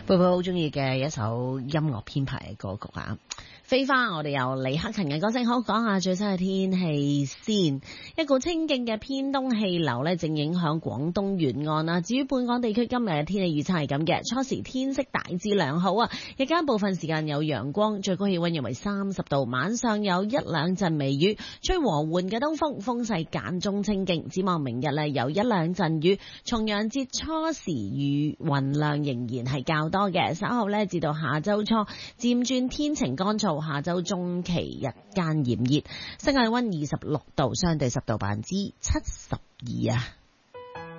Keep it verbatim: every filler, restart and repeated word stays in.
貝貝好中意嘅一首音樂編排嘅歌曲啊！飛花，我哋由李克勤嘅歌聲，好講下最新嘅天氣先。一股清勁嘅偏東氣流呢，正影響廣東沿岸啊。至於本港地區今日嘅天氣預測係咁嘅，初時天色大致良好啊，日間部分時間有陽光，最高氣溫約為三十度，晚上有一兩陣微雨，吹和緩嘅東風，風勢間中清勁。展望明日呢，有一兩陣雨，重陽節初時雨雲量仍然係較多嘅，稍後呢，至到下周初漸轉天晴乾燥。下周中期日間炎熱，室外溫二十六度，相對濕度百分之七十二啊。